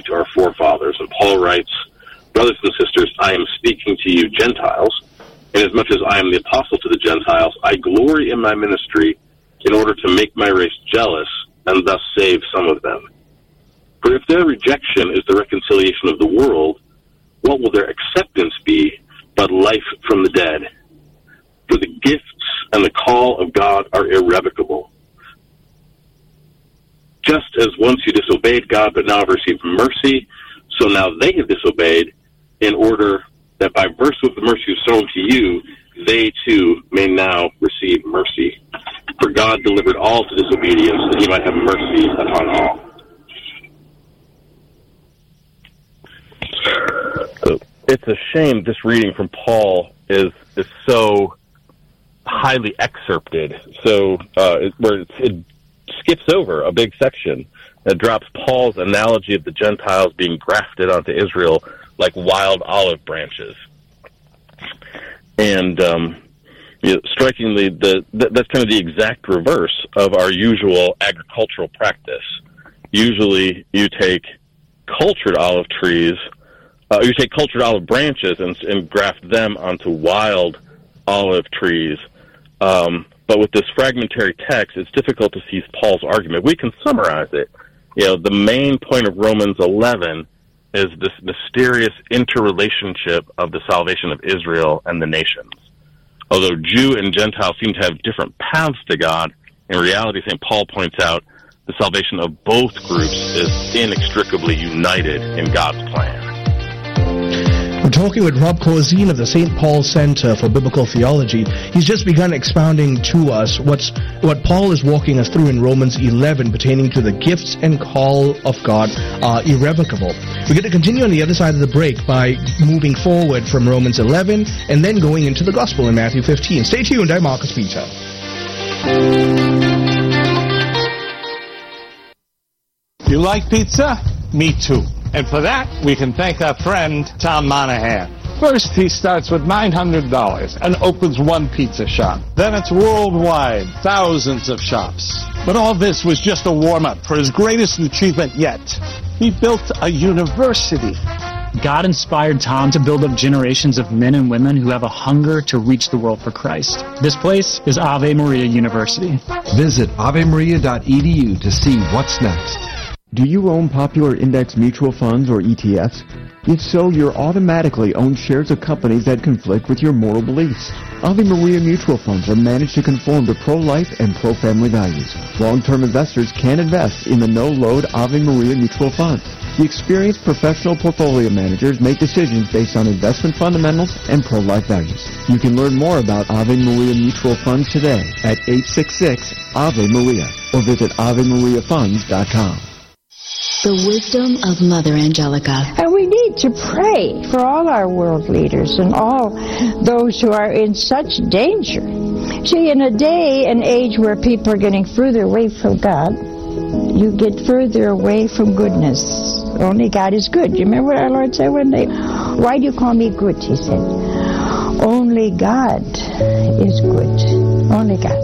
to our forefathers. And Paul writes, brothers and sisters, I am speaking to you Gentiles. Inasmuch as I am the apostle to the Gentiles, I glory in my ministry in order to make my race jealous and thus save some of them. For if their rejection is the reconciliation of the world, what will their acceptance be but life from the dead? For the gifts and the call of God are irrevocable. Just as once you disobeyed God but now have received mercy, so now they have disobeyed, in order that by virtue of the mercy shown to you, they too may now receive mercy. For God delivered all to disobedience, that he might have mercy upon all. It's a shame this reading from Paul is so highly excerpted, where it skips over a big section that drops Paul's analogy of the Gentiles being grafted onto Israel like wild olive branches. And strikingly, that's kind of the exact reverse of our usual agricultural practice. Usually, you take cultured olive trees, you take cultured olive branches and graft them onto wild olive trees. But with this fragmentary text, it's difficult to see Paul's argument. We can summarize it. The main point of Romans 11 is this mysterious interrelationship of the salvation of Israel and the nations. Although Jew and Gentile seem to have different paths to God, in reality, St. Paul points out, the salvation of both groups is inextricably united in God's plan. We're talking with Rob Corzine of the St. Paul Center for Biblical Theology. He's just begun expounding to us what Paul is walking us through in Romans 11 pertaining to the gifts and call of God are irrevocable. We're going to continue on the other side of the break by moving forward from Romans 11 and then going into the Gospel in Matthew 15. Stay tuned. I'm Marcus Peter. You like pizza? Me too. And for that, we can thank our friend, Tom Monahan. First, he starts with $900 and opens one pizza shop. Then it's worldwide, thousands of shops. But all this was just a warm-up for his greatest achievement yet. He built a university. God inspired Tom to build up generations of men and women who have a hunger to reach the world for Christ. This place is Ave Maria University. Visit avemaria.edu to see what's next. Do you own popular index mutual funds or ETFs? If so, you're automatically own shares of companies that conflict with your moral beliefs. Ave Maria mutual funds are managed to conform to pro-life and pro-family values. Long-term investors can invest in the no-load Ave Maria mutual funds. The experienced professional portfolio managers make decisions based on investment fundamentals and pro-life values. You can learn more about Ave Maria mutual funds today at 866-AVE-MARIA or visit AveMariaFunds.com. The wisdom of Mother Angelica. And we need to pray for all our world leaders and all those who are in such danger. See, in a day and age where people are getting further away from God, you get further away from goodness. Only God is good. You remember what our Lord said one day? Why do you call me good, he said. Only God is good. Only God.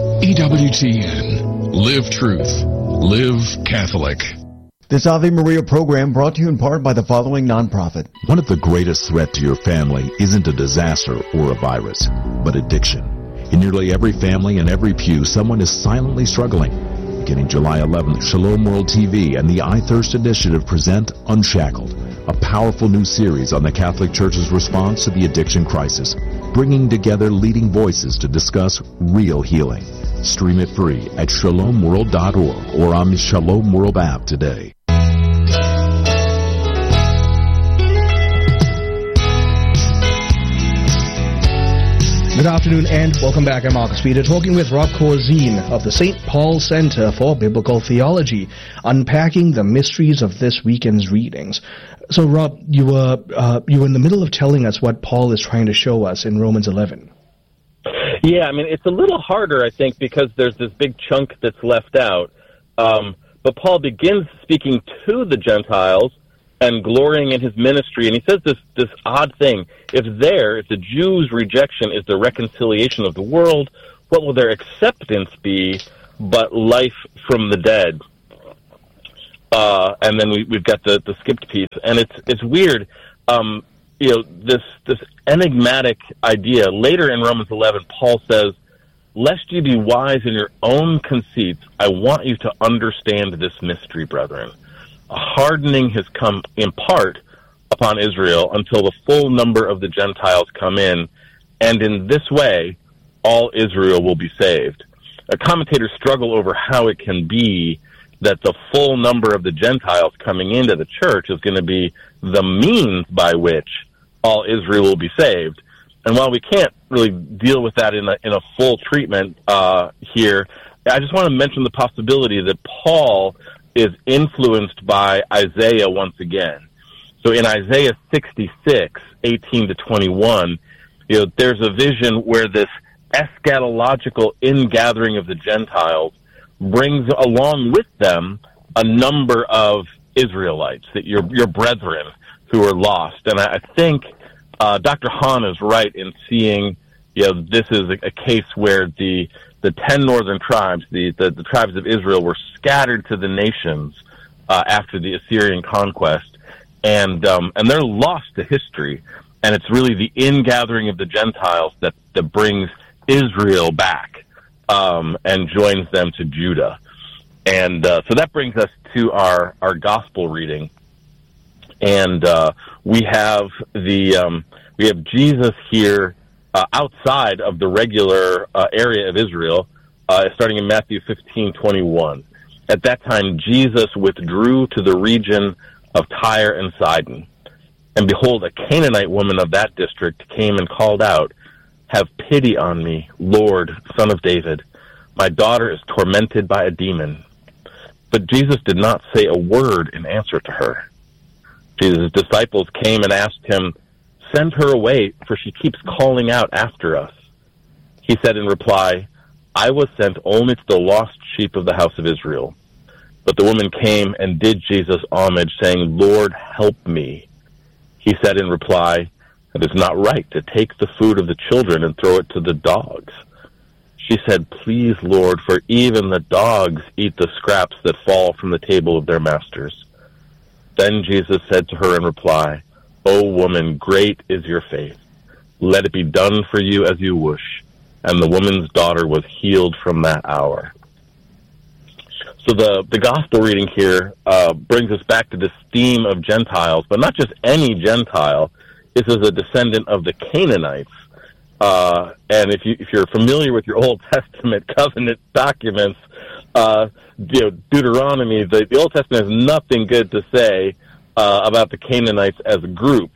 EWTN. Live truth. Live Catholic. This Ave Maria program brought to you in part by the following nonprofit. One of the greatest threats to your family isn't a disaster or a virus, but addiction. In nearly every family and every pew, someone is silently struggling. Beginning July 11th, Shalom World TV and the I Thirst Initiative present Unshackled, a powerful new series on the Catholic Church's response to the addiction crisis, bringing together leading voices to discuss real healing. Stream it free at shalomworld.org or on the Shalom World app today. Good afternoon and welcome back. I'm Marcus Peter, talking with Rob Corzine of the St. Paul Center for Biblical Theology, unpacking the mysteries of this weekend's readings. So, Rob, you were in the middle of telling us what Paul is trying to show us in Romans 11. Yeah, I mean, it's a little harder, I think, because there's this big chunk that's left out. But Paul begins speaking to the Gentiles and glorying in his ministry, and he says this odd thing. If the Jews' rejection is the reconciliation of the world, what will their acceptance be but life from the dead? and then we've got the skipped piece, and it's weird. This enigmatic idea. Later in Romans 11, Paul says, "Lest you be wise in your own conceits, I want you to understand this mystery, brethren. A hardening has come in part upon Israel until the full number of the Gentiles come in, and in this way all Israel will be saved." Commentators struggle over how it can be that the full number of the Gentiles coming into the church is going to be the means by which all Israel will be saved. And while we can't really deal with that in a full treatment here, I just want to mention the possibility that Paul is influenced by Isaiah once again. So in Isaiah 66, 18 to 21, there's a vision where this eschatological ingathering of the Gentiles brings along with them a number of Israelites, that your brethren who are lost. And I think Dr. Hahn is right in seeing, this is a case where the 10 northern tribes, the tribes of Israel, were scattered to the nations after the Assyrian conquest, and they're lost to history. And it's really the ingathering of the Gentiles that brings Israel back and joins them to Judah. And so that brings us to our gospel reading. And we have Jesus here outside of the regular area of Israel, starting in Matthew 15:21. At that time, Jesus withdrew to the region of Tyre and Sidon. And behold, a Canaanite woman of that district came and called out, "Have pity on me, Lord, Son of David. My daughter is tormented by a demon." But Jesus did not say a word in answer to her. Jesus' disciples came and asked him, "Send her away, for she keeps calling out after us." He said in reply, "I was sent only to the lost sheep of the house of Israel." But the woman came and did Jesus homage, saying, "Lord, help me." He said in reply, "It is not right to take the food of the children and throw it to the dogs." She said, "Please, Lord, for even the dogs eat the scraps that fall from the table of their masters." Then Jesus said to her in reply, "O woman, great is your faith. Let it be done for you as you wish." And the woman's daughter was healed from that hour. So the gospel reading here brings us back to this theme of Gentiles, but not just any Gentile. This is a descendant of the Canaanites. And if you're familiar with your Old Testament covenant documents, Deuteronomy, the Old Testament has nothing good to say about the Canaanites as a group.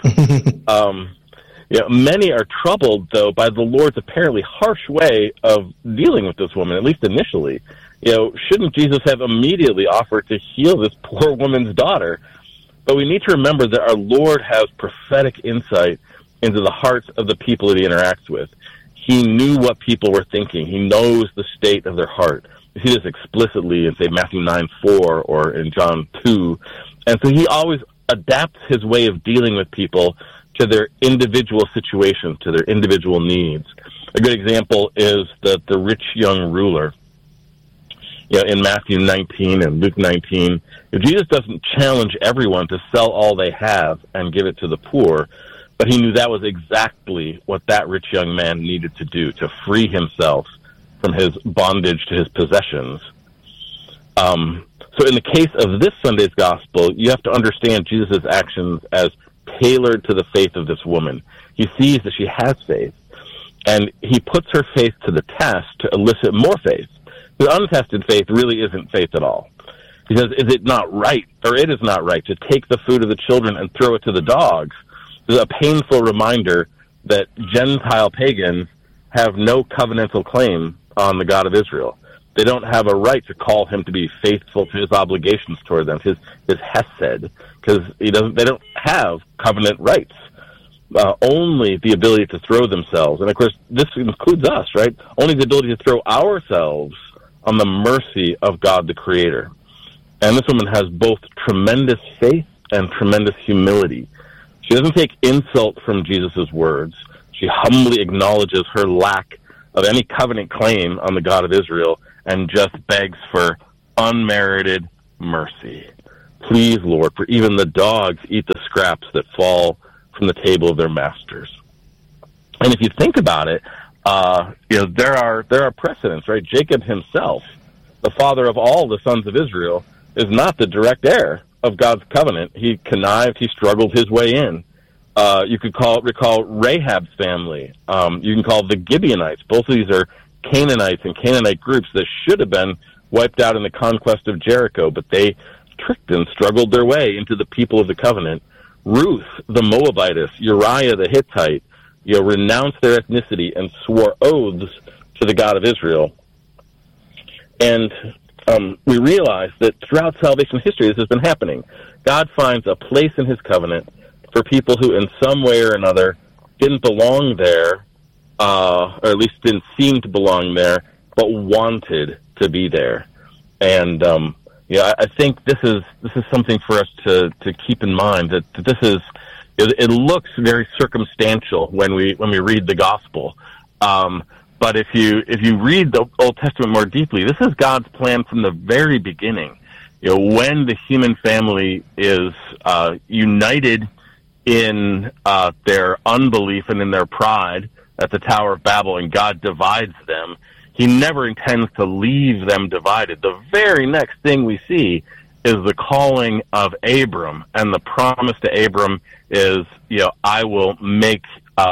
Many are troubled, though, by the Lord's apparently harsh way of dealing with this woman, at least initially. Shouldn't Jesus have immediately offered to heal this poor woman's daughter? But we need to remember that our Lord has prophetic insight into the hearts of the people that he interacts with. He knew what people were thinking. He knows the state of their heart. You see this explicitly in, say, Matthew 9:4 or in John 2. And so he always adapts his way of dealing with people to their individual situations, to their individual needs. A good example is the rich young ruler. In Matthew 19 and Luke 19, Jesus doesn't challenge everyone to sell all they have and give it to the poor, but he knew that was exactly what that rich young man needed to do, to free himself from his bondage to his possessions. So in the case of this Sunday's gospel, you have to understand Jesus' actions as tailored to the faith of this woman. He sees that she has faith, and he puts her faith to the test to elicit more faith. The untested faith really isn't faith at all. He says, "Is it not right, or it is not right, to take the food of the children and throw it to the dogs?" This is a painful reminder that Gentile pagans have no covenantal claim on the God of Israel. They don't have a right to call him to be faithful to his obligations toward them, his hesed, because they don't have covenant rights. Only the ability to throw themselves, and of course this includes us, right? Only the ability to throw ourselves on the mercy of God the Creator. And this woman has both tremendous faith and tremendous humility. She doesn't take insult from Jesus' words. She humbly acknowledges her lack of any covenant claim on the God of Israel and just begs for unmerited mercy. Please, Lord, for even the dogs eat the scraps that fall from the table of their masters. And if you think about it, there are precedents, right? Jacob himself, the father of all the sons of Israel, is not the direct heir of God's covenant. He connived, he struggled his way in. You could recall Rahab's family. You can call the Gibeonites. Both of these are Canaanites and Canaanite groups that should have been wiped out in the conquest of Jericho, but they tricked and struggled their way into the people of the covenant. Ruth, the Moabitess, Uriah the Hittite, renounced their ethnicity and swore oaths to the God of Israel. And we realize that throughout salvation history, this has been happening. God finds a place in his covenant for people who in some way or another didn't belong there, or at least didn't seem to belong there, but wanted to be there. And I think this is something for us to keep in mind, that this is, it looks very circumstantial when we read the gospel. But if you read the Old Testament more deeply, this is God's plan from the very beginning. When the human family is united in their unbelief and in their pride at the Tower of Babel, and God divides them, he never intends to leave them divided. The very next thing we see is the calling of Abram, and the promise to Abram is, I will make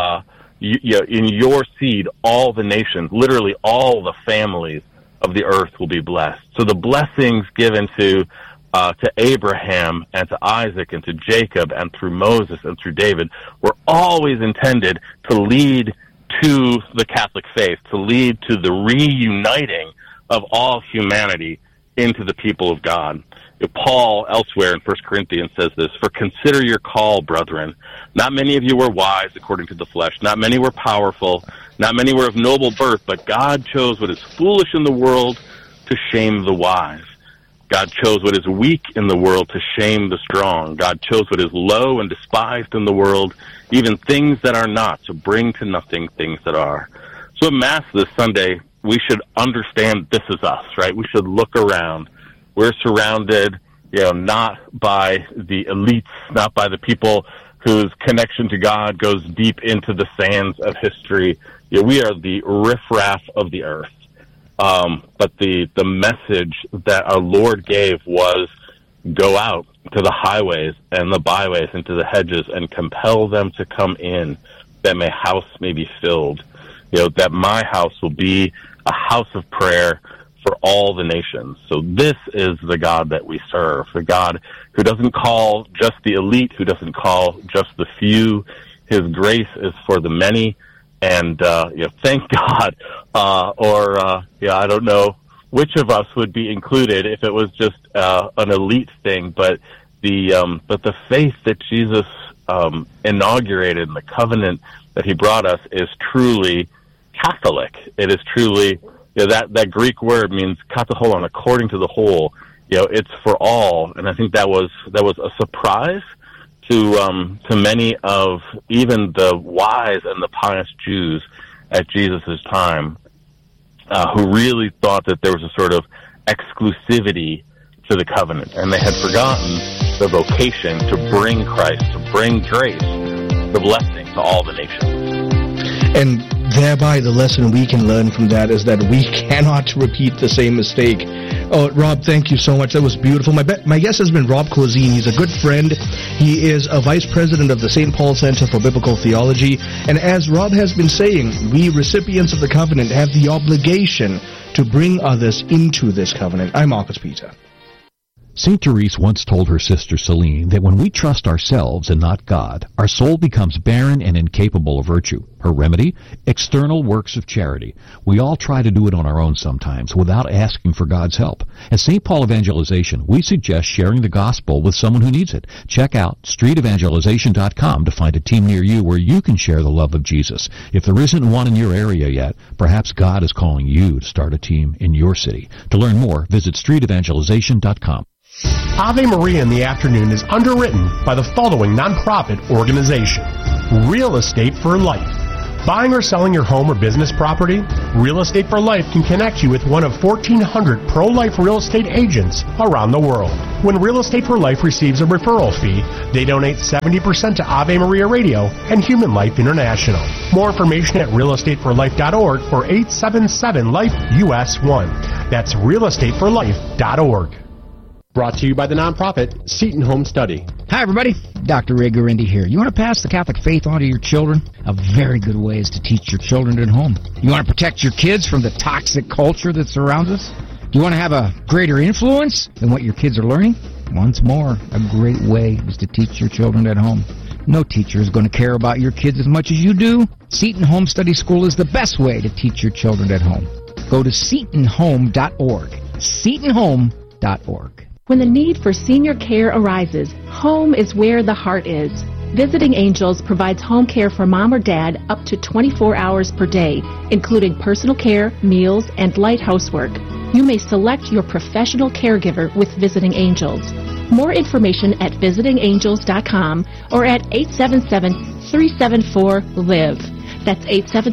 in your seed all the nations, literally all the families of the earth will be blessed. So the blessings given to Abraham and to Isaac and to Jacob and through Moses and through David were always intended to lead to the Catholic faith, to lead to the reuniting of all humanity into the people of God. Paul, elsewhere in 1 Corinthians, says this, "For consider your call, brethren. Not many of you were wise according to the flesh. Not many were powerful. Not many were of noble birth. But God chose what is foolish in the world to shame the wise. God chose what is weak in the world to shame the strong. God chose what is low and despised in the world, even things that are not, to bring to nothing things that are." So at Mass this Sunday, we should understand this is us, right? We should look around. We're surrounded, not by the elites, not by the people whose connection to God goes deep into the sands of history. We are the riffraff of the earth. But the message that our Lord gave was, go out to the highways and the byways and to the hedges and compel them to come in, that my house may be filled. That my house will be a house of prayer for all the nations. So this is the God that we serve, the God who doesn't call just the elite, who doesn't call just the few. His grace is for the many. And, thank God, I don't know which of us would be included if it was just, an elite thing, but the faith that Jesus, inaugurated and the covenant that he brought us is truly Catholic. It is truly, that Greek word means kathoholon, according to the whole. It's for all. And I think that was a surprise to many of even the wise and the pious Jews at Jesus' time, who really thought that there was a sort of exclusivity to the covenant, and they had forgotten the vocation to bring Christ, to bring grace, the blessing to all the nations. And thereby the lesson we can learn from that is that we cannot repeat the same mistake. Oh, Rob, thank you so much. That was beautiful. My guest has been Rob Corzine. He's a good friend. He is a vice president of the St. Paul Center for Biblical Theology. And as Rob has been saying, we recipients of the covenant have the obligation to bring others into this covenant. I'm Marcus Peter. St. Therese once told her sister Celine that when we trust ourselves and not God, our soul becomes barren and incapable of virtue. Her remedy? External works of charity. We all try to do it on our own sometimes without asking for God's help. At St. Paul Evangelization, we suggest sharing the gospel with someone who needs it. Check out streetevangelization.com to find a team near you where you can share the love of Jesus. If there isn't one in your area yet, perhaps God is calling you to start a team in your city. To learn more, visit streetevangelization.com. Ave Maria in the Afternoon is underwritten by the following nonprofit organization: Real Estate for Life, Buying or selling your home or business property? Real Estate for Life can connect you with one of 1,400 pro-life real estate agents around the world. When Real Estate for Life receives a referral fee, they donate 70% to Ave Maria Radio and Human Life International. More information at realestateforlife.org or 877-LIFE-US1. That's realestateforlife.org. Brought to you by the nonprofit Seton Home Study. Hi, everybody. Dr. Ray Guarendi here. You want to pass the Catholic faith on to your children? A very good way is to teach your children at home. You want to protect your kids from the toxic culture that surrounds us? Do you want to have a greater influence than what your kids are learning? Once more, a great way is to teach your children at home. No teacher is going to care about your kids as much as you do. Seton Home Study School is the best way to teach your children at home. Go to setonhome.org. setonhome.org. When the need for senior care arises, home is where the heart is. Visiting Angels provides home care for mom or dad up to 24 hours per day, including personal care, meals, and light housework. You may select your professional caregiver with Visiting Angels. More information at visitingangels.com or at 877-374-LIVE. That's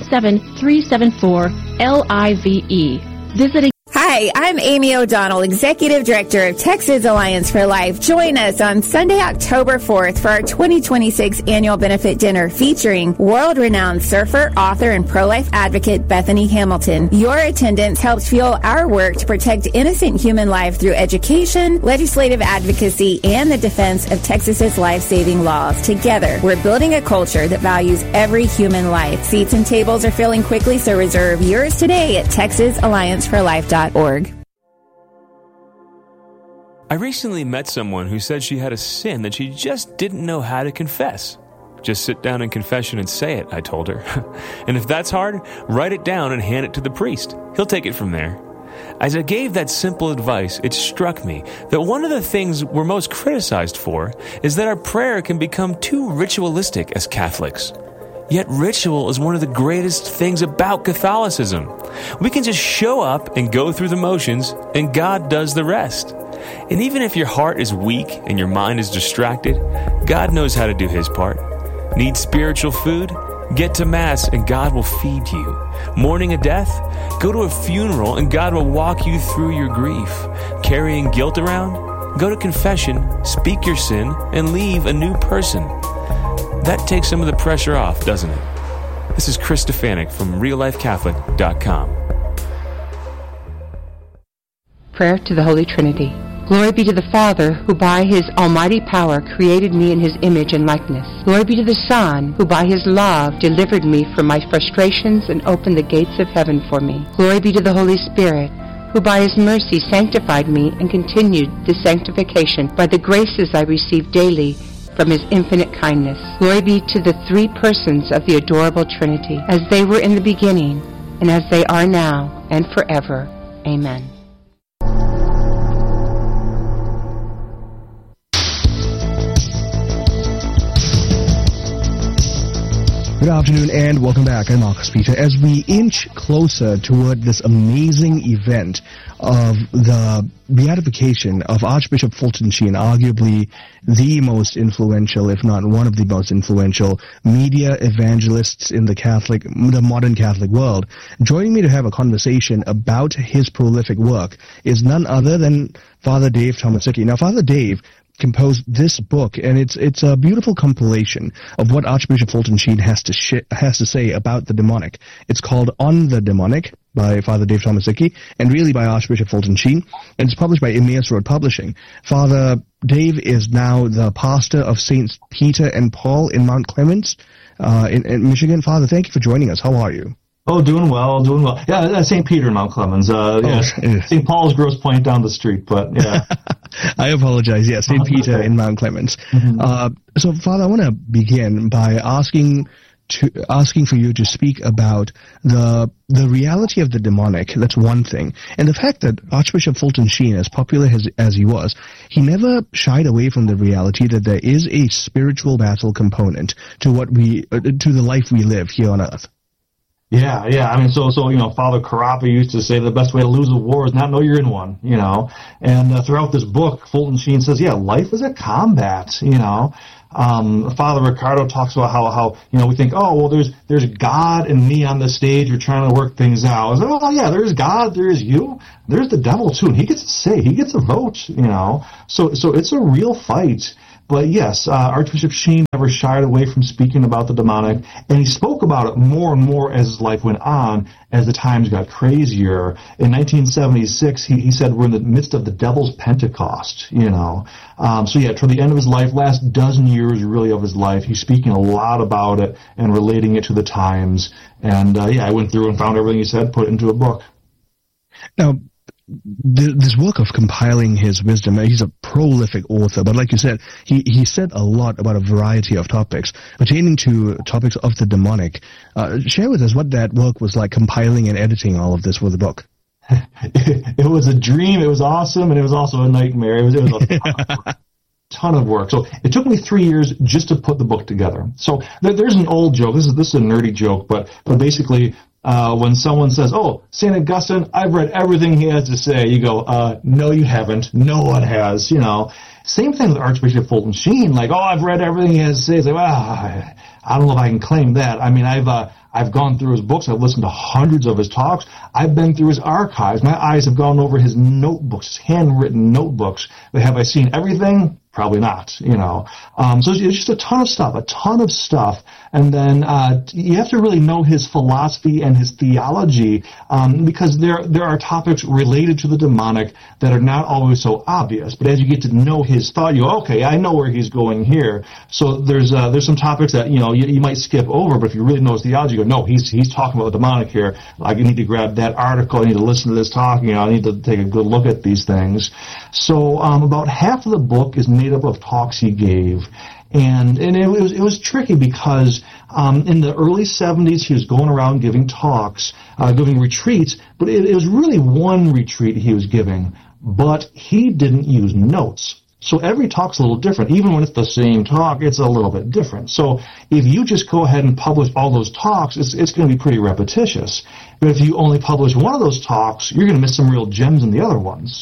877-374-LIVE. Visiting. Hi, I'm Amy O'Donnell, Executive Director of Texas Alliance for Life. Join us on Sunday, October 4th for our 2026 annual benefit dinner featuring world-renowned surfer, author, and pro-life advocate Bethany Hamilton. Your attendance helps fuel our work to protect innocent human life through education, legislative advocacy, and the defense of Texas's life-saving laws. Together, we're building a culture that values every human life. Seats and tables are filling quickly, so reserve yours today at TexasAllianceForLife.org. I recently met someone who said she had a sin that she just didn't know how to confess. Just sit down in confession and say it, I told her. And if that's hard, write it down and hand it to the priest. He'll take it from there. As I gave that simple advice, it struck me that one of the things we're most criticized for is that our prayer can become too ritualistic as Catholics. Yet ritual is one of the greatest things about Catholicism. We can just show up and go through the motions, and God does the rest. And even if your heart is weak and your mind is distracted, God knows how to do His part. Need spiritual food? Get to Mass and God will feed you. Mourning a death? Go to a funeral and God will walk you through your grief. Carrying guilt around? Go to confession, speak your sin, and leave a new person. That takes some of the pressure off, doesn't it? This is Chris Stefanik from reallifecatholic.com. Prayer to the Holy Trinity. Glory be to the Father, who by His almighty power created me in His image and likeness. Glory be to the Son, who by His love delivered me from my frustrations and opened the gates of heaven for me. Glory be to the Holy Spirit, who by His mercy sanctified me and continued this sanctification by the graces I receive daily from His infinite kindness. Glory be to the three persons of the adorable Trinity, as they were in the beginning, and as they are now, and forever. Amen. Good afternoon and welcome back. I'm Marcus Peter. As we inch closer toward this amazing event of the beatification of Archbishop Fulton Sheen, arguably the most influential, if not one of the most influential, media evangelists in the modern Catholic world, joining me to have a conversation about his prolific work is none other than Father Dave Tomasicki. Now, Father Dave composed this book, and it's a beautiful compilation of what Archbishop Fulton Sheen has to say about the demonic. It's called On the Demonic by Father Dave Tomasicki, and really by Archbishop Fulton Sheen, and it's published by Emmaus Road Publishing. Father Dave is now the pastor of Saints Peter and Paul in Mount Clemens in Michigan. Father, thank you for joining us. How are you? Oh, doing well. Yeah, St. Peter in Mount Clemens. St. Paul's Grosse Pointe down the street, but yeah. I apologize. Yeah, St. Peter in Mount Clemens. Mm-hmm. So, Father, I want to begin by asking for you to speak about the reality of the demonic. That's one thing. And the fact that Archbishop Fulton Sheen, as popular as he was, he never shied away from the reality that there is a spiritual battle component to the life we live here on earth. Yeah. I mean, so Father Carapa used to say the best way to lose a war is not know you're in one, And throughout this book, Fulton Sheen says, life is a combat, Father Ricardo talks about how we think, oh, well, there's God and me on the stage. We're trying to work things out. It's like, oh, yeah, there's God, there's you, there's the devil too, and he gets a say, he gets a vote. So it's a real fight. But yes, Archbishop Sheen never shied away from speaking about the demonic, and he spoke about it more and more as his life went on, as the times got crazier. In 1976, he said we're in the midst of the devil's Pentecost, So yeah, toward the end of his life, last dozen years really of his life, he's speaking a lot about it and relating it to the times. And I went through and found everything he said, put it into a book. Now, this work of compiling his wisdom, he's a prolific author, but like you said, he said a lot about a variety of topics pertaining to topics of the demonic. Share with us what that work was like, compiling and editing all of this for the book. It was a dream, it was awesome, and it was also a nightmare. It was a ton of work. So it took me 3 years just to put the book together. So there's an old joke, this is a nerdy joke, but basically, when someone says, oh, St. Augustine, I've read everything he has to say, you go, no, you haven't. No one has, Same thing with Archbishop Fulton Sheen, like, oh, I've read everything he has to say. It's like, well, I don't know if I can claim that. I mean, I've gone through his books. I've listened to hundreds of his talks. I've been through his archives. My eyes have gone over his notebooks, his handwritten notebooks. But have I seen everything? Probably not, So it's just a ton of stuff. And then you have to really know his philosophy and his theology, because there are topics related to the demonic that are not always so obvious. But as you get to know his thought, you go, okay, I know where he's going here. So there's some topics that you might skip over, but if you really know his theology, you go, no, he's talking about the demonic here. I need to grab that article. I need to listen to this talk. I need to take a good look at these things. So about half of the book is made up of talks he gave. And it was tricky because in the early 70s he was going around giving talks, giving retreats, but it was really one retreat he was giving, but he didn't use notes. So every talk's a little different. Even when it's the same talk, it's a little bit different. So if you just go ahead and publish all those talks, it's going to be pretty repetitious. But if you only publish one of those talks, you're going to miss some real gems in the other ones,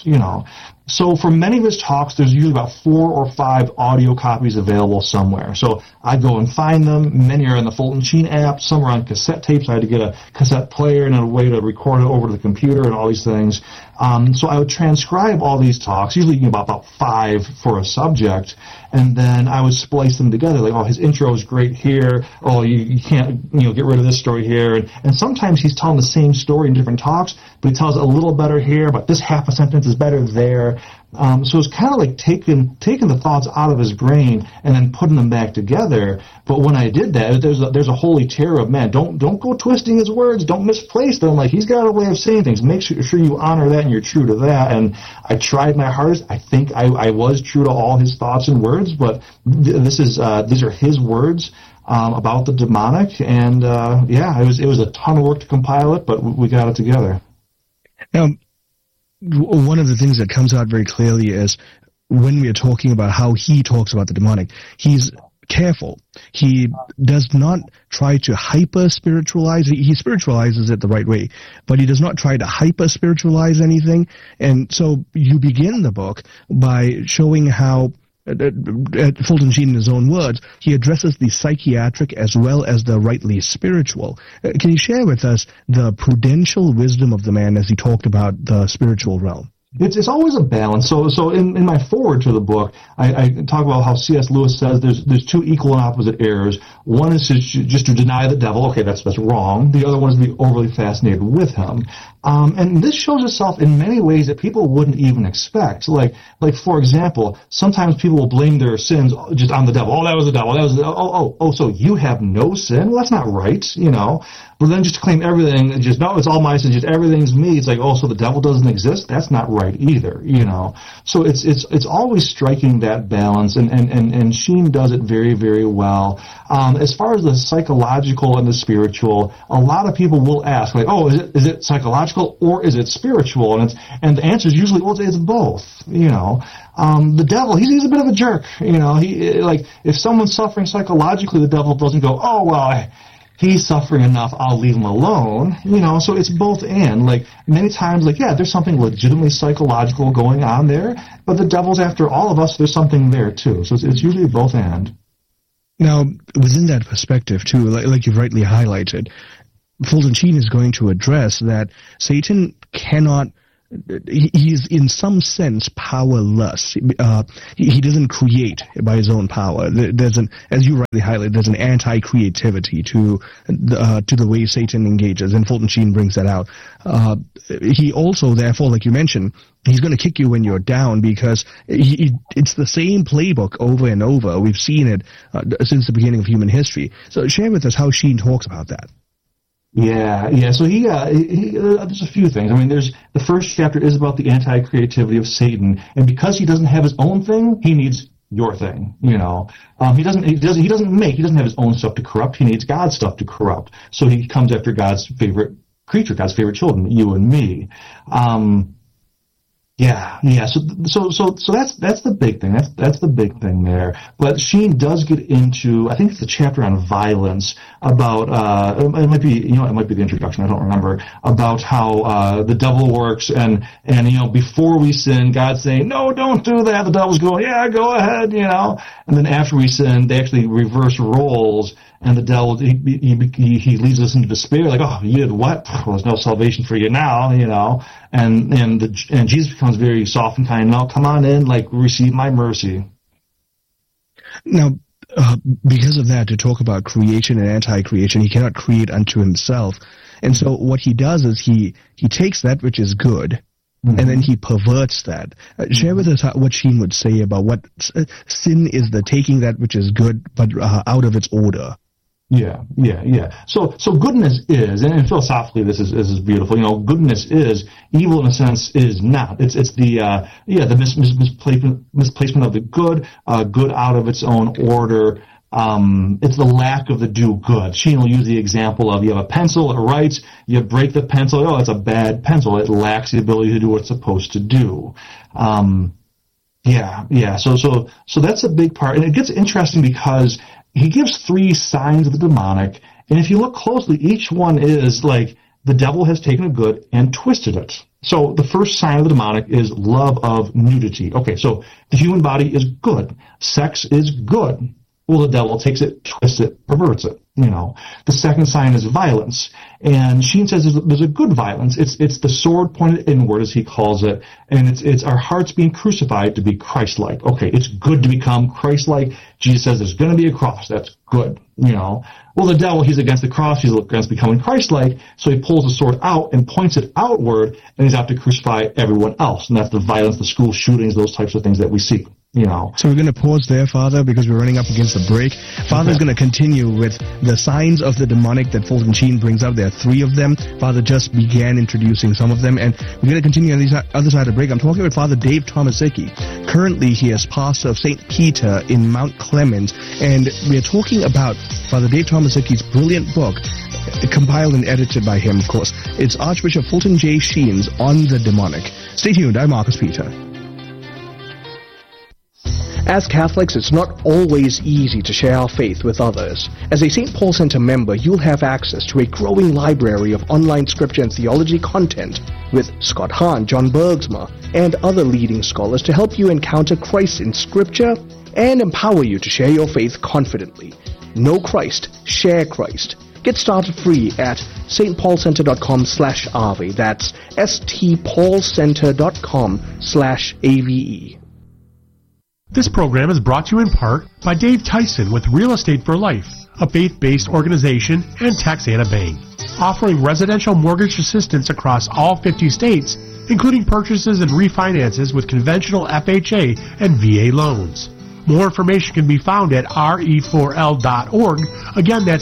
So for many of his talks, there's usually about 4 or 5 audio copies available somewhere. So I go and find them. Many are in the Fulton Sheen app. Some are on cassette tapes. I had to get a cassette player and a way to record it over to the computer and all these things. So I would transcribe all these talks, usually about 5 for a subject, and then I would splice them together. Like, oh, his intro is great here. Oh, you can't, get rid of this story here. And sometimes he's telling the same story in different talks, but he tells it a little better here, but this half a sentence is better there. So it's kind of like taking the thoughts out of his brain and then putting them back together. But when I did that, there's a holy terror of, man, don't go twisting his words, don't misplace them. Like, he's got a way of saying things. Make sure you honor that and you're true to that. And I tried my hardest. I think I was true to all his thoughts and words, but these are his words about the demonic. And it was a ton of work to compile it, but we got it together. Now, one of the things that comes out very clearly is when we are talking about how he talks about the demonic, he's careful. He does not try to hyper-spiritualize. He spiritualizes it the right way, but he does not try to hyper-spiritualize anything. And so you begin the book by showing how Fulton Sheen, in his own words, he addresses the psychiatric as well as the rightly spiritual. Can you share with us the prudential wisdom of the man as he talked about the spiritual realm? It's always a balance. So in my foreword to the book, I talk about how C.S. Lewis says there's 2 equal and opposite errors. One is just to deny the devil. Okay, that's wrong. The other one is to be overly fascinated with him. And this shows itself in many ways that people wouldn't even expect. Like for example, sometimes people will blame their sins just on the devil. Oh, that was the devil. That was so you have no sin? Well, that's not right, But then just to claim everything, no, it's all my sin, just everything's me. It's like, oh, so the devil doesn't exist? That's not right either, So it's always striking that balance, and Sheen does it very, very well. As far as the psychological and the spiritual, a lot of people will ask, like, oh, is it psychological or is it spiritual? And the answer is usually, well, it's both, The devil, he's a bit of a jerk, if someone's suffering psychologically, the devil doesn't go, oh, well, he's suffering enough, I'll leave him alone, so it's both and. Like, many times, there's something legitimately psychological going on there, but the devil's after all of us, there's something there too. So it's usually both and. Now, within that perspective, too, like you've rightly highlighted, Fulton Sheen is going to address that Satan cannot, he's in some sense powerless. He doesn't create by his own power. There's as you rightly highlighted, there's an anti-creativity to the way Satan engages, and Fulton Sheen brings that out. He also, therefore, like you mentioned, he's going to kick you when you're down because it's the same playbook over and over. We've seen it since the beginning of human history. So share with us how Sheen talks about that. Yeah. So he there's a few things. I mean, the first chapter is about the anti-creativity of Satan, and because he doesn't have his own thing, he needs your thing. He doesn't have his own stuff to corrupt. He needs God's stuff to corrupt. So he comes after God's favorite creature, God's favorite children, you and me. Yeah. So that's the big thing. That's the big thing there. But Sheen does get into, I think it's the chapter on violence about, it might be the introduction, I don't remember, about how, the devil works and, before we sin, God's saying, no, don't do that. The devil's going, yeah, go ahead, And then after we sin, they actually reverse roles. And the devil, he leads us into despair, like, oh, you did what? Well, there's no salvation for you now, And Jesus becomes very soft and kind. No, come on in, receive my mercy. Now, because of that, to talk about creation and anti-creation, he cannot create unto himself. And so what he does is he takes that which is good, and then he perverts that. Share with us what Sheen would say about what sin is, the taking that which is good, but out of its order. Yeah. So goodness is, and philosophically this is beautiful. Goodness is, evil in a sense is not. It's the misplacement of the good, good out of its own order. It's the lack of the do good. Sheen will use the example of you have a pencil, it writes, you break the pencil, oh, it's a bad pencil. It lacks the ability to do what it's supposed to do. So that's a big part. And it gets interesting because he gives 3 signs of the demonic, and if you look closely, each one is like the devil has taken a good and twisted it. So the first sign of the demonic is love of nudity. Okay, so the human body is good. Sex is good. Well, the devil takes it, twists it, perverts it. The second sign is violence, and Sheen says there's a good violence. It's the sword pointed inward, as he calls it, and it's our hearts being crucified to be Christ-like. Okay, it's good to become Christ-like. Jesus says there's going to be a cross. That's good. Well, the devil, he's against the cross. He's against becoming Christ-like, so he pulls the sword out and points it outward, and he's out to crucify everyone else, and that's the violence, the school shootings, those types of things that we see. So we're going to pause there, Father, because we're running up against the break. Father's going to continue with the signs of the demonic that Fulton Sheen brings up. There are 3 of them. Father just began introducing some of them, and we're going to continue on the other side of the break. I'm talking with Father Dave Tomasicki. Currently, he is pastor of St. Peter in Mount Clemens, and we're talking about Father Dave Tomasicki's brilliant book, compiled and edited by him, of course. It's Archbishop Fulton J. Sheen's On the Demonic. Stay tuned. I'm Marcus Peter. As Catholics, it's not always easy to share our faith with others. As a St. Paul Center member, you'll have access to a growing library of online scripture and theology content with Scott Hahn, John Bergsma, and other leading scholars to help you encounter Christ in Scripture and empower you to share your faith confidently. Know Christ, share Christ. Get started free at stpaulcenter.com/ave. That's stpaulcenter.com/ave. This program is brought to you in part by Dave Tyson with Real Estate for Life, a faith-based organization, and Texana Bank, offering residential mortgage assistance across all 50 states, including purchases and refinances with conventional FHA and VA loans. More information can be found at re4l.org. Again, that's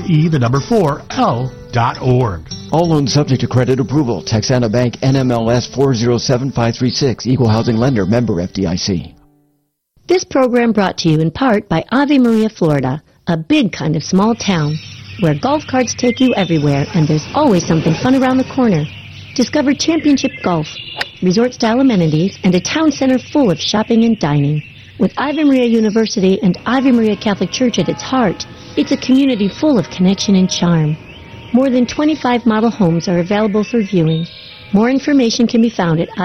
re4l.org. All loans subject to credit approval. Texana Bank, NMLS 407536, Equal Housing Lender, member FDIC. This program brought to you in part by Ave Maria, Florida, a big kind of small town where golf carts take you everywhere and there's always something fun around the corner. Discover championship golf, resort-style amenities, and a town center full of shopping and dining. With Ave Maria University and Ave Maria Catholic Church at its heart, it's a community full of connection and charm. More than 25 model homes are available for viewing. More information can be found at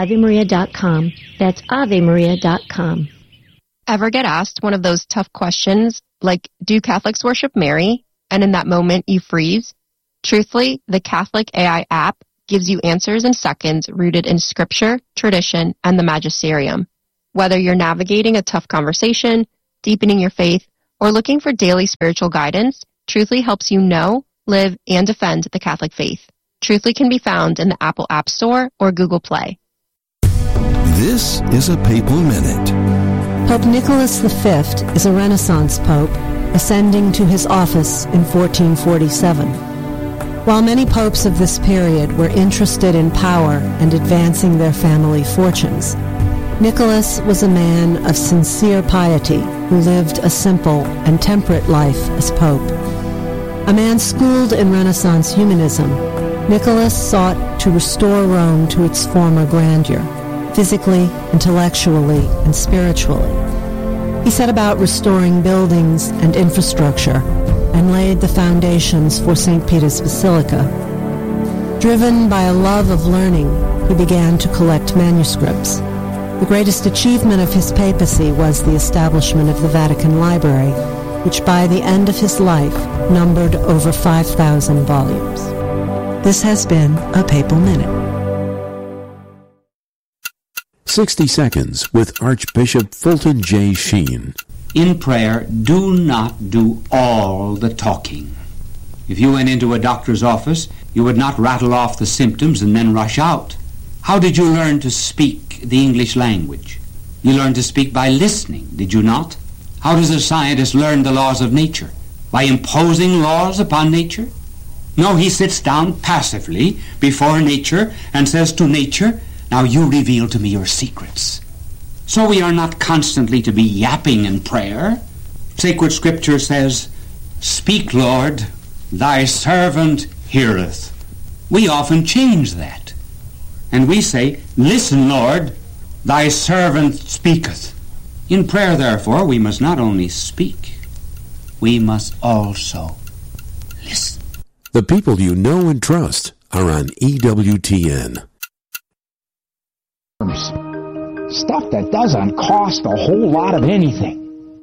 AveMaria.com. That's AveMaria.com. Ever get asked one of those tough questions like, do Catholics worship Mary? And in that moment, you freeze. Truthfully, the Catholic AI app gives you answers in seconds rooted in scripture, tradition, and the magisterium. Whether you're navigating a tough conversation, deepening your faith, or looking for daily spiritual guidance, Truthfully helps you know, live, and defend the Catholic faith. Truthfully can be found in the Apple App Store or Google Play. This is a Papal Minute. Pope Nicholas V is a Renaissance pope, ascending to his office in 1447. While many popes of this period were interested in power and advancing their family fortunes, Nicholas was a man of sincere piety who lived a simple and temperate life as pope. A man schooled in Renaissance humanism, Nicholas sought to restore Rome to its former grandeur, physically, intellectually, and spiritually. He set about restoring buildings and infrastructure and laid the foundations for St. Peter's Basilica. Driven by a love of learning, he began to collect manuscripts. The greatest achievement of his papacy was the establishment of the Vatican Library, which by the end of his life numbered over 5,000 volumes. This has been a Papal Minute. 60 Seconds with Archbishop Fulton J. Sheen. In prayer, do not do all the talking. If you went into a doctor's office, you would not rattle off the symptoms and then rush out. How did you learn to speak the English language? You learned to speak by listening, did you not? How does a scientist learn the laws of nature? By imposing laws upon nature? No, he sits down passively before nature and says to nature, now you reveal to me your secrets. So we are not constantly to be yapping in prayer. Sacred Scripture says, speak, Lord, thy servant heareth. We often change that. And we say, listen, Lord, thy servant speaketh. In prayer, therefore, we must not only speak, we must also listen. The people you know and trust are on EWTN. Stuff that doesn't cost a whole lot of anything.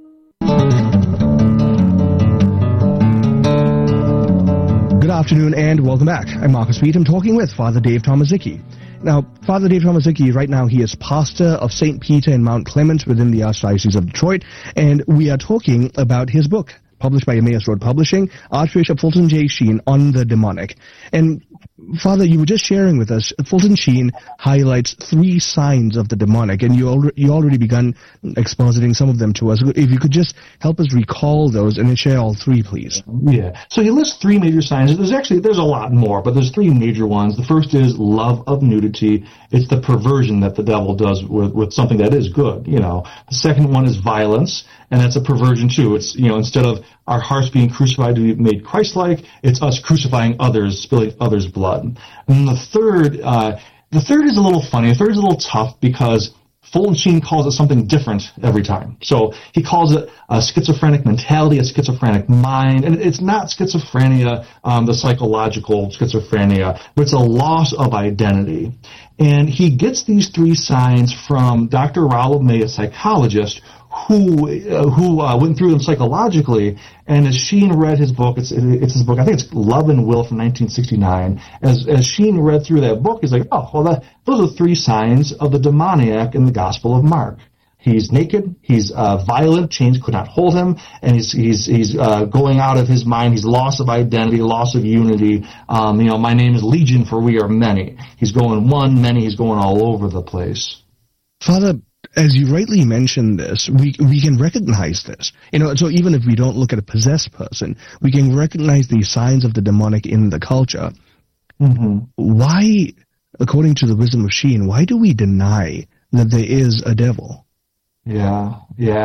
Good afternoon and welcome back. I'm Marcus Reed. I'm talking with Father Dave Tomaszicki. Now, Father Dave Tomaszicki, right now he is pastor of St. Peter in Mount Clement within the Archdiocese of Detroit, and we are talking about his book, published by Emmaus Road Publishing, Archbishop Fulton J. Sheen on the Demonic. And Father, you were just sharing with us, Fulton Sheen highlights 3 signs of the demonic, and you already begun expositing some of them to us. If you could just help us recall those and then share all 3, please. Yeah. So he lists 3 major signs. There's a lot more, but there's 3 major ones. The first is love of nudity. It's the perversion that the devil does with something that is good, you know. The second one is violence, and that's a perversion too. It's, you know, instead of our hearts being crucified to be made Christ-like, it's us crucifying others, spilling others' blood. And the third is a little funny. The third is a little tough because Fulton Sheen calls it something different every time. So he calls it a schizophrenic mentality, a schizophrenic mind, and it's not schizophrenia, the psychological schizophrenia, but it's a loss of identity. And he gets these 3 signs from Dr. Rollo May, a psychologist, who went through them psychologically, and as Sheen read his book, it's his book, I think it's Love and Will from 1969, as Sheen read through that book, he's like, oh, well, those are 3 signs of the demoniac in the Gospel of Mark. He's naked, he's violent, chains could not hold him, and he's going out of his mind, he's loss of identity, loss of unity. My name is Legion, for we are many. He's going one, many, he's going all over the place. Father, as you rightly mentioned this, we can recognize this. You know, so even if we don't look at a possessed person, we can recognize these signs of the demonic in the culture. Mm-hmm. Why, according to the wisdom of Sheen, why do we deny that there is a devil? Yeah.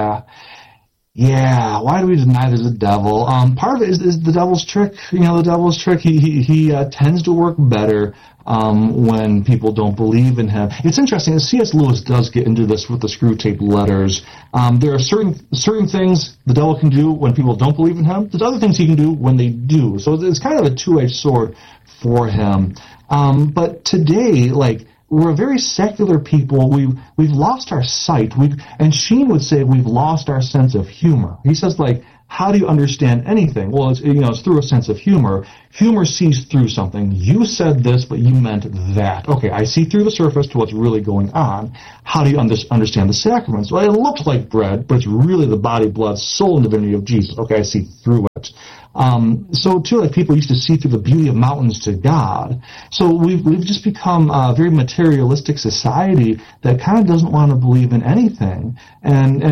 Why do we deny there's a devil? Part of it is the devil's trick. You know, the devil's trick. He tends to work better when people don't believe in him. It's interesting. C.S. Lewis does get into this with the screw tape letters. There are certain things the devil can do when people don't believe in him. There's other things he can do when they do. So it's kind of a two-edged sword for him. But today, we're a very secular people. We've lost our sight. And Sheen would say we've lost our sense of humor. He says, how do you understand anything? Well, it's through a sense of humor. Humor sees through something. You said this, but you meant that. Okay, I see through the surface to what's really going on. How do you understand the sacraments? Well, it looks like bread, but it's really the body, blood, soul, and divinity of Jesus. Okay, I see through it. So too, like people used to see through the beauty of mountains to God. So we've just become a very materialistic society that kind of doesn't want to believe in anything. And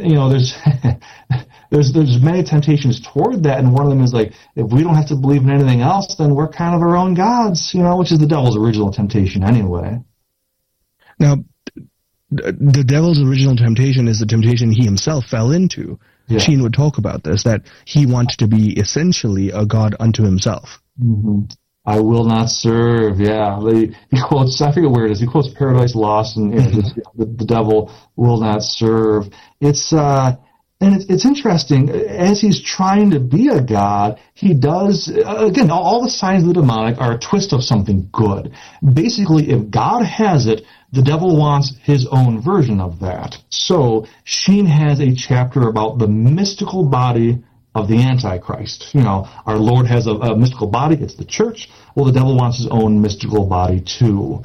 there's many temptations toward that, and one of them is like, if we don't have to believe in anything else, then we're kind of our own gods, which is the devil's original temptation anyway. Now, the devil's original temptation is the temptation he himself fell into. Yeah. Sheen would talk about this, that he wanted to be essentially a god unto himself. Mm-hmm. I will not serve. Yeah, he quotes. I forget where it is. He quotes Paradise Lost, and the devil will not serve. It's interesting. As he's trying to be a god, he does again. All the signs of the demonic are a twist of something good. Basically, if God has it, the devil wants his own version of that. So Sheen has a chapter about the mystical body of the Antichrist. Our Lord has a mystical body. It's the church. Well, the devil wants his own mystical body too.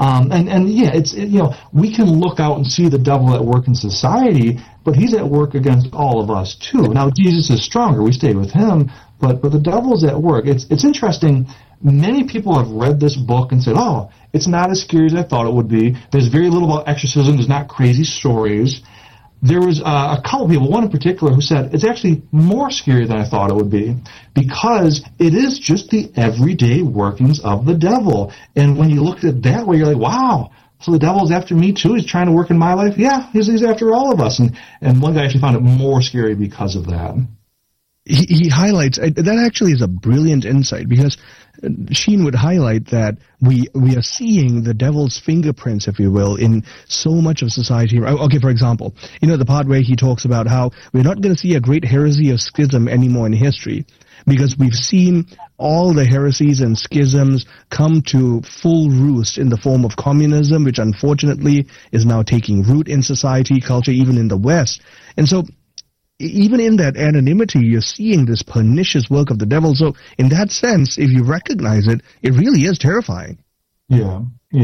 We can look out and see the devil at work in society, but he's at work against all of us too. Now, Jesus is stronger. We stay with him, but the devil's at work. It's interesting. Many people have read this book and said, oh, it's not as scary as I thought it would be. There's very little about exorcism. There's not crazy stories. There was a couple people, one in particular, who said it's actually more scary than I thought it would be, because it is just the everyday workings of the devil. And when you look at it that way, you're like, wow, so the devil's after me too? He's trying to work in my life? Yeah, he's after all of us. And one guy actually found it more scary because of that. He highlights, that actually is a brilliant insight, because Sheen would highlight that we are seeing the devil's fingerprints, if you will, in so much of society. Okay, for example, the part where he talks about how we're not going to see a great heresy of schism anymore in history, because we've seen all the heresies and schisms come to full roost in the form of communism, which unfortunately is now taking root in society, culture, even in the West. And so even in that anonymity, you're seeing this pernicious work of the devil. So in that sense, if you recognize it, it really is terrifying. Yeah.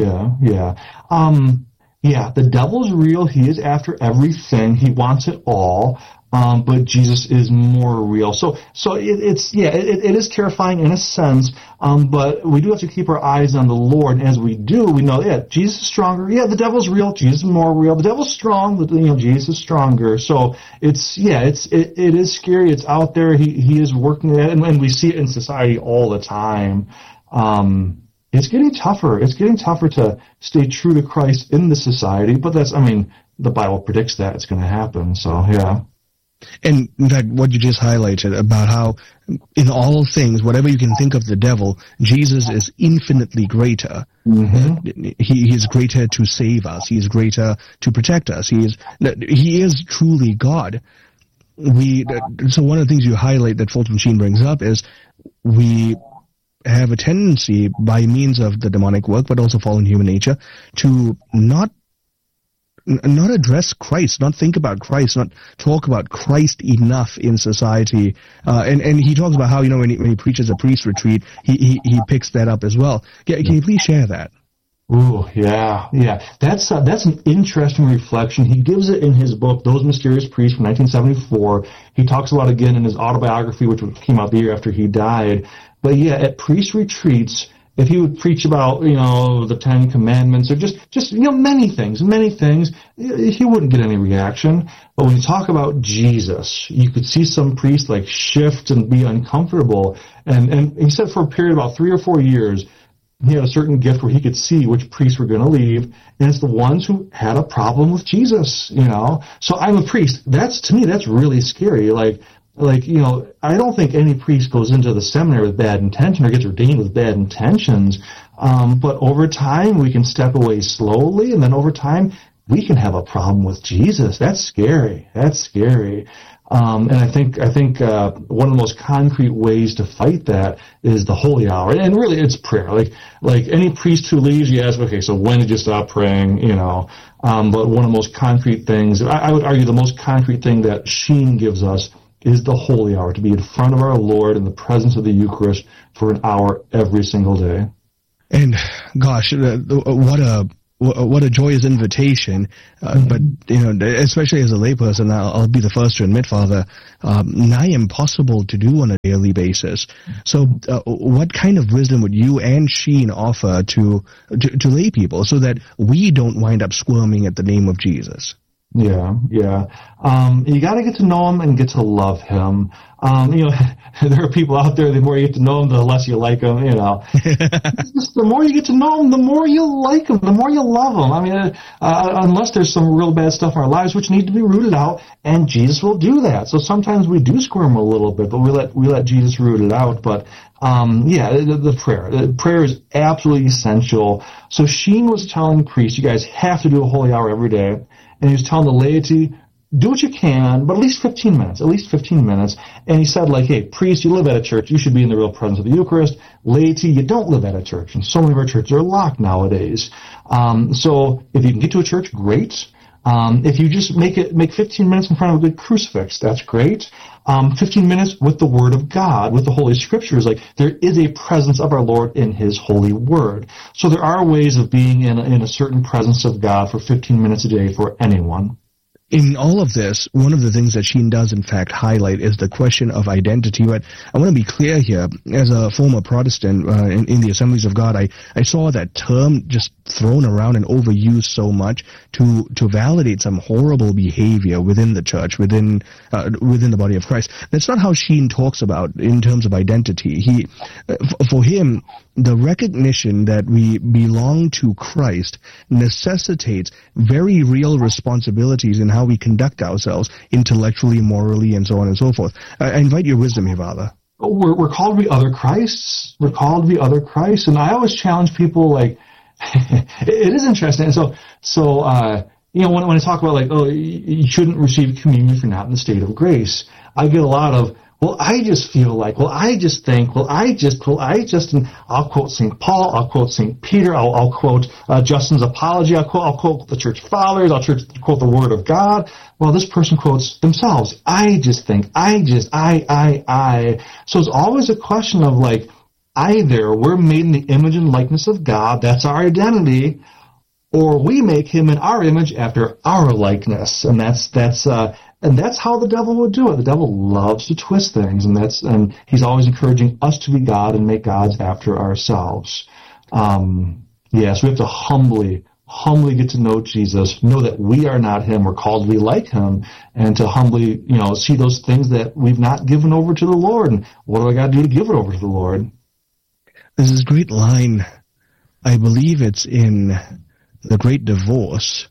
The devil's real. He is after everything. He wants it all. But Jesus is more real. So it is terrifying in a sense, but we do have to keep our eyes on the Lord. And as we do, we know, Jesus is stronger. Yeah, the devil's real. Jesus is more real. The devil's strong, but Jesus is stronger. So it is scary. It's out there. He is working at it, and we see it in society all the time. It's getting tougher. It's getting tougher to stay true to Christ in the society, but the Bible predicts that it's going to happen. So, yeah. And in fact, what you just highlighted about how in all things, whatever you can think of the devil, Jesus is infinitely greater. Mm-hmm. He is greater to save us. He is greater to protect us. He is truly God. So one of the things you highlight that Fulton Sheen brings up is we have a tendency, by means of the demonic work, but also fallen human nature, to not address Christ, not think about Christ, not talk about Christ enough in society. And he talks about how, when he preaches a priest retreat, he picks that up as well. Can you please share that? Ooh, yeah. That's an interesting reflection. He gives it in his book, Those Mysterious Priests, from 1974. He talks about it again in his autobiography, which came out the year after he died. But at priest retreats, if he would preach about, the Ten Commandments or just many things, he wouldn't get any reaction. But when you talk about Jesus, you could see some priests shift and be uncomfortable. And he said for a period of about 3 or 4 years, he had a certain gift where he could see which priests were going to leave, and it's the ones who had a problem with Jesus, So I'm a priest. To me, that's really scary. I don't think any priest goes into the seminary with bad intention or gets ordained with bad intentions. But over time, we can step away slowly, and then over time, we can have a problem with Jesus. That's scary. And I think one of the most concrete ways to fight that is the holy hour, and really it's prayer. Like any priest who leaves, you ask, okay, so when did you stop praying? But one of the most concrete things, I would argue, the most concrete thing that Sheen gives us is the holy hour, to be in front of our Lord in the presence of the Eucharist for an hour every single day. And gosh, what a joyous invitation. But, especially as a layperson, I'll be the first to admit, Father, nigh impossible to do on a daily basis. So what kind of wisdom would you and Sheen offer to lay people so that we don't wind up squirming at the name of Jesus? Yeah. You got to get to know him and get to love him. There are people out there, the more you get to know them, the less you like them, Just the more you get to know them, the more you like them, the more you love them. I mean, unless there's some real bad stuff in our lives which need to be rooted out, and Jesus will do that. So sometimes we do squirm a little bit, but we let Jesus root it out. But the prayer. The prayer is absolutely essential. So Sheen was telling priests, you guys have to do a holy hour every day. And he was telling the laity, do what you can, but at least 15 minutes. And he said, hey, priest, you live at a church. You should be in the real presence of the Eucharist. Laity, you don't live at a church. And so many of our churches are locked nowadays. So if you can get to a church, great. If you just make 15 minutes in front of a good crucifix, that's great. 15 minutes with the Word of God, with the Holy Scriptures. There is a presence of our Lord in His holy Word. So there are ways of being in a certain presence of God for 15 minutes a day for anyone. In all of this, one of the things that Sheen does, in fact, highlight is the question of identity. But I want to be clear here. As a former Protestant in the Assemblies of God, I saw that term just thrown around and overused so much to validate some horrible behavior within the church, within the body of Christ. That's not how Sheen talks about in terms of identity. For him, the recognition that we belong to Christ necessitates very real responsibilities in how we conduct ourselves intellectually, morally, and so on and so forth. I invite your wisdom here, Father. We're called to be other Christs. We're called to be other Christs. And I always challenge people, it is interesting. And so when I talk about, you shouldn't receive communion if you're not in the state of grace, I get a lot of, I just feel like, I just think, and I'll quote St. Paul, I'll quote St. Peter, I'll quote Justin's Apology, I'll quote the Church Fathers, I'll quote the Word of God. Well, this person quotes themselves. I just think, I. So it's always a question of either we're made in the image and likeness of God, that's our identity, or we make Him in our image after our likeness, and that's how the devil would do it. The devil loves to twist things, and he's always encouraging us to be God and make gods after ourselves. So we have to humbly get to know Jesus, know that we are not Him, we're called to be like Him, and to humbly, see those things that we've not given over to the Lord, and what do I got to do to give it over to the Lord? There's this great line, I believe it's in The Great Divorce,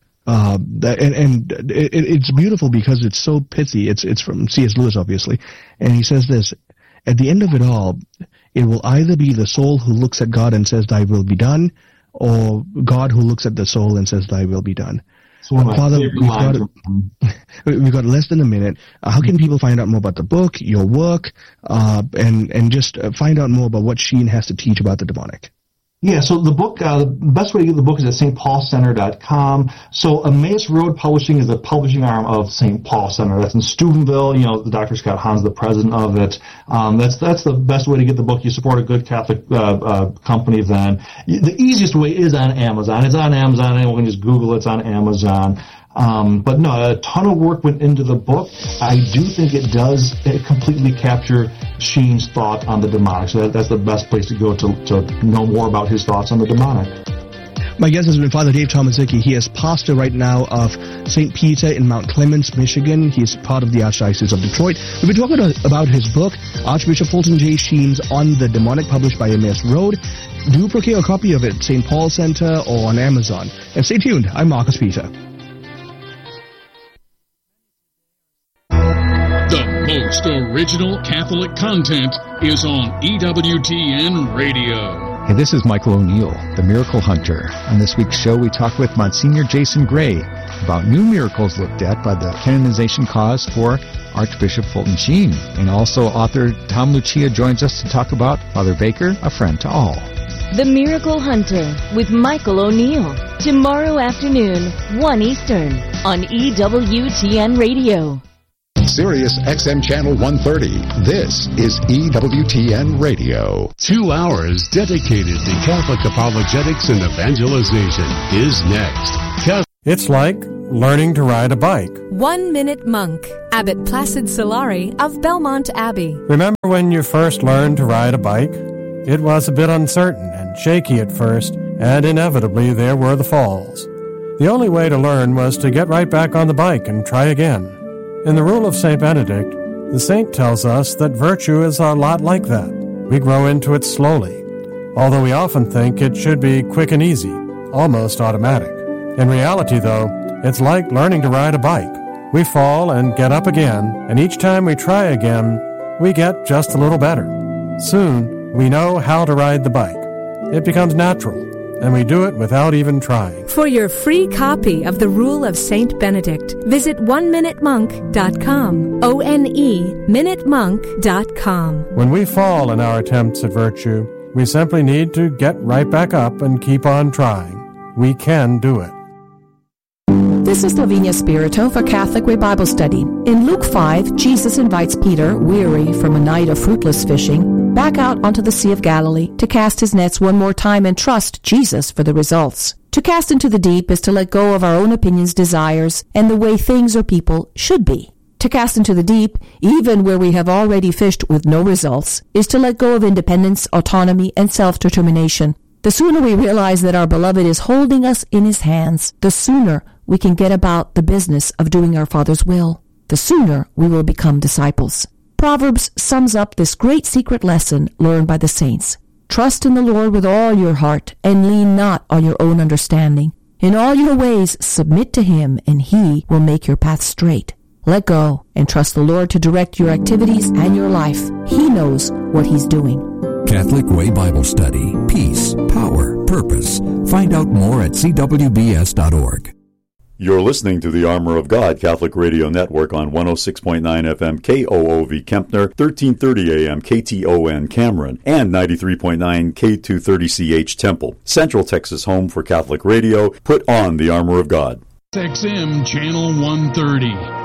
it's beautiful because it's so pithy. It's from C.S. Lewis, obviously. And he says this, at the end of it all, it will either be the soul who looks at God and says, thy will be done, or God who looks at the soul and says, thy will be done. Father, we've got less than a minute. How can people find out more about the book, your work, and just find out more about what Sheen has to teach about the demonic? Yeah, so the book, the best way to get the book is at stpaulcenter.com. So Emmaus Road Publishing is the publishing arm of St. Paul Center. That's in Steubenville. The Dr. Scott Hahn's the president of it. That's the best way to get the book. You support a good Catholic company then. The easiest way is on Amazon. It's on Amazon. Anyone can just Google it. It's on Amazon. But no, a ton of work went into the book. I do think it does completely capture Sheen's thought on the demonic. So that's the best place to go to know more about his thoughts on the demonic. My guest has been Father Dave Tomaszicki. He is pastor right now of St. Peter in Mount Clemens, Michigan. He is part of the Archdiocese of Detroit. We've been talking about his book, Archbishop Fulton J. Sheen's On the Demonic, published by Emmaus Road. Do procure a copy of it at St. Paul Center or on Amazon. And stay tuned. I'm Marcus Peter. The most original Catholic content is on EWTN Radio. Hey, this is Michael O'Neill, the Miracle Hunter. On this week's show, we talk with Monsignor Jason Gray about new miracles looked at by the canonization cause for Archbishop Fulton Sheen. And also author Tom Lucia joins us to talk about Father Baker, a friend to all. The Miracle Hunter with Michael O'Neill. Tomorrow afternoon, 1 Eastern, on EWTN Radio. Sirius XM Channel 130. This is EWTN Radio. 2 hours dedicated to Catholic apologetics and evangelization is next. It's like learning to ride a bike. 1 Minute Monk, Abbot Placid Solari of Belmont Abbey. Remember when you first learned to ride a bike? It was a bit uncertain and shaky at first, and inevitably there were the falls. The only way to learn was to get right back on the bike and try again. In the Rule of St. Benedict, the saint tells us that virtue is a lot like that. We grow into it slowly, although we often think it should be quick and easy, almost automatic. In reality, though, it's like learning to ride a bike. We fall and get up again, and each time we try again, we get just a little better. Soon, we know how to ride the bike. It becomes natural, and we do it without even trying. For your free copy of the Rule of St. Benedict, visit oneminutemonk.com. ONE-minutemonk.com. When we fall in our attempts at virtue, we simply need to get right back up and keep on trying. We can do it. This is Lavinia Spirito for Catholic Way Bible Study. In Luke 5, Jesus invites Peter, weary from a night of fruitless fishing, back out onto the Sea of Galilee to cast his nets one more time and trust Jesus for the results. To cast into the deep is to let go of our own opinions, desires, and the way things or people should be. To cast into the deep, even where we have already fished with no results, is to let go of independence, autonomy, and self-determination. The sooner we realize that our beloved is holding us in his hands, the sooner we can get about the business of doing our Father's will. The sooner we will become disciples. Proverbs sums up this great secret lesson learned by the saints. Trust in the Lord with all your heart, and lean not on your own understanding. In all your ways submit to him, and he will make your path straight. Let go and trust the Lord to direct your activities and your life. He knows what he's doing. Catholic Way Bible Study. Peace, power, purpose. Find out more at cwbs.org. You're listening to the Armor of God Catholic Radio Network on 106.9 FM KOOV Kempner, 1330 AM KTON Cameron, and 93.9 K230CH Temple. Central Texas home for Catholic radio. Put on the Armor of God. XM Channel 130.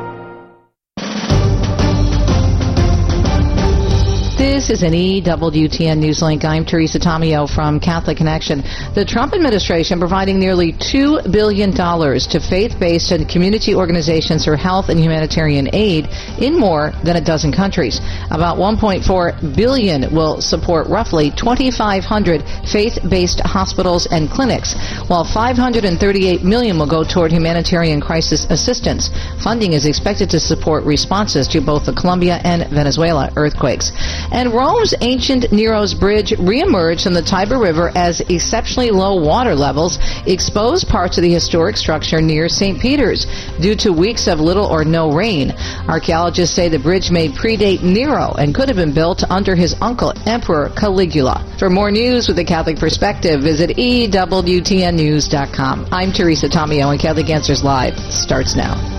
This is an EWTN Newslink. I'm Teresa Tomeo from Catholic Connection. The Trump administration providing nearly $2 billion to faith-based and community organizations for health and humanitarian aid in more than a dozen countries. About $1.4 billion will support roughly 2,500 faith-based hospitals and clinics, while $538 million will go toward humanitarian crisis assistance. Funding is expected to support responses to both the Colombia and Venezuela earthquakes. And Rome's ancient Nero's Bridge reemerged from the Tiber River as exceptionally low water levels exposed parts of the historic structure near St. Peter's due to weeks of little or no rain. Archaeologists say the bridge may predate Nero and could have been built under his uncle, Emperor Caligula. For more news with a Catholic perspective, visit EWTNnews.com. I'm Teresa Tomeo, and Catholic Answers Live starts now.